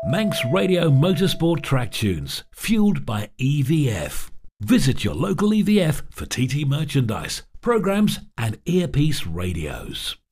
Manx Radio Motorsport track tunes, fueled by EVF. Visit your local EVF for TT merchandise, programs and earpiece radios.